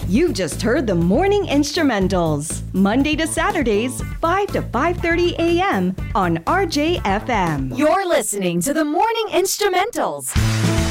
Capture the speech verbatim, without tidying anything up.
You just heard the Morning Instrumentals, Monday to Saturdays, five to five thirty a.m. on R J F M. You're listening to the Morning Instrumentals.